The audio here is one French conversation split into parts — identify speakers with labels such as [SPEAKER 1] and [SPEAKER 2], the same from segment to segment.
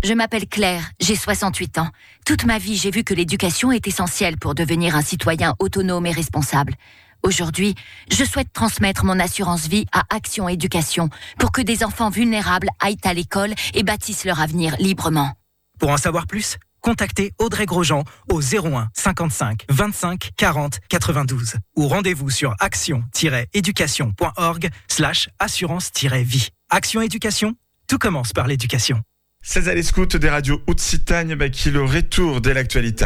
[SPEAKER 1] je m'appelle Claire, j'ai 68 ans. Toute ma vie, j'ai vu que l'éducation est essentielle pour devenir un citoyen autonome et responsable. Aujourd'hui, je souhaite transmettre mon assurance vie à Action Éducation pour que des enfants vulnérables aillent à l'école et bâtissent leur avenir librement.
[SPEAKER 2] Pour en savoir plus, contactez Audrey Grosjean au 01 55 25 40 92 ou rendez-vous sur action-éducation.org/assurance-vie. Action Éducation, tout commence par l'éducation.
[SPEAKER 3] C'est à l'écoute des radios Occitanie qui le retour de l'actualité.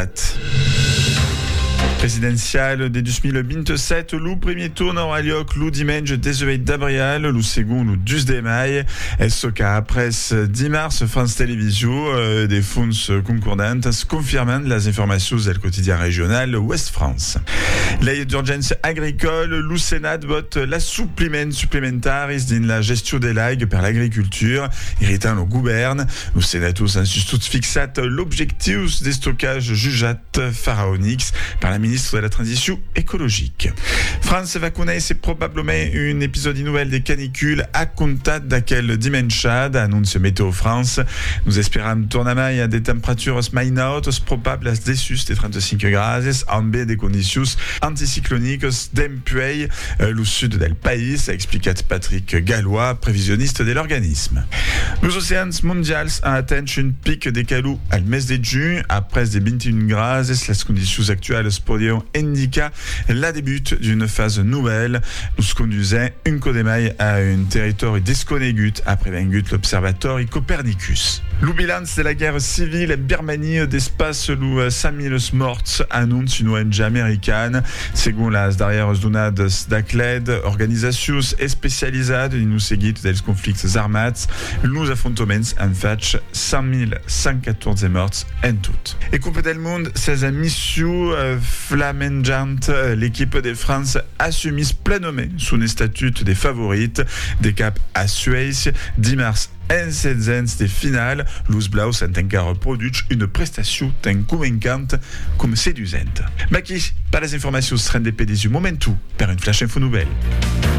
[SPEAKER 3] Presidencial de 2027, lo primer turno aurà lloc lo diumenge 18 d'abril, lo segon lo 2 de mai. Eso que après dimarts, France Televisió des fonts concordantes confirmen les informations del quotidien régional Ouest France. Llei d'urgència agricole, lo Senat vot la supplementaris din la gestió de l'aigua per l'agriculture, irritant lo govern. Lo Senatus han sustot fixat l'objectiu de stockage jujat faraonics par la ministre de la Transition écologique. France va connaître probablement un épisode nouvelle des canicules à compter d'aquel dimanche, annonce Météo France. Nous espérons tourner à des températures mai hautes probables dessus des 35 grades, en B des conditions anticycloniques d'empuei le sud del pays, a expliqué Patrick Gallois, prévisionniste de l'organisme. Nos océans mondiaux ont atteint un pic des calous au mes de juin, après des 21 grades, les conditions actuelles podium indica la début d'une phase nouvelle. Nous conduisons un coup de maille à un territoire desconnegut après vengut l'observatoire Copernicus. Le bilan de la guerre civile Birmanie d'espace lo 5000 morts annonce une ONG américaine. Según las darreres donades d'ACLED, organizacions especialitzades en el seguit dels conflictes armats, los afrontaments han fet 5.114 morts en tot. Et Coupe del Monde, ces missions flammengeantes, l'équipe de France assumit pleinement son statut de favorite des caps à Suède dimanche. En 16 de finale, los Blaus han encara produit une prestation tan convaincante com séduisante. Maki, per les informacions rendez-vous momentu per un flash info nouvelle.